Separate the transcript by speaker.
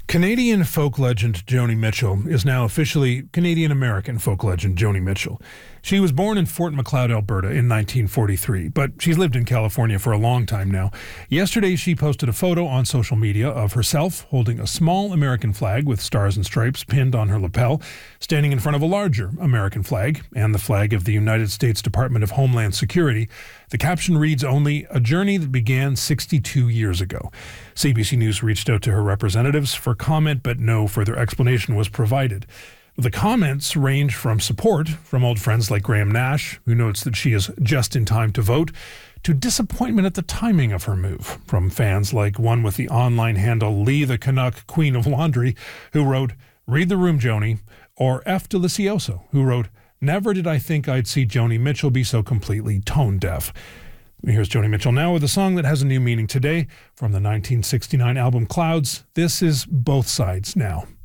Speaker 1: Canadian folk legend Joni Mitchell is now officially Canadian-American folk legend Joni Mitchell. She was born in Fort Macleod, Alberta in 1943, but she's lived in California for a long time now. Yesterday, she posted a photo on social media of herself holding a small American flag with stars and stripes pinned on her lapel, standing in front of a larger American flag and the flag of the United States Department of Homeland Security. The caption reads only, "A journey that began 62 years ago." CBC News reached out to her representatives for comment, but no further explanation was provided. The comments range from support from old friends like Graham Nash, who notes that she is just in time to vote, to disappointment at the timing of her move from fans like one with the online handle Lee the Canuck Queen of Laundry, who wrote, "Read the room, Joni," or F. Delicioso, who wrote, "Never did I think I'd see Joni Mitchell be so completely tone deaf." Here's Joni Mitchell now with a song that has a new meaning today from the 1969 album Clouds. This is Both Sides Now.